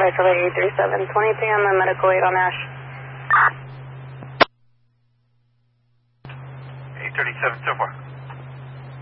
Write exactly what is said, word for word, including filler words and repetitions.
Charlie eight three seven, twenty P M and medical aid on Ash. eight thirty-seven so far.